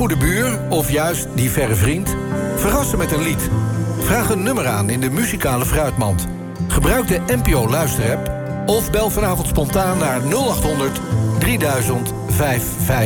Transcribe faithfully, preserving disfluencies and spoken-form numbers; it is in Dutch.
goede buur of juist die verre vriend? Verrassen met een lied. Vraag een nummer aan in de muzikale fruitmand. Gebruik de N P O Luisterapp of bel vanavond spontaan naar nul acht honderd drieduizend vijfhonderdvijfenvijftig.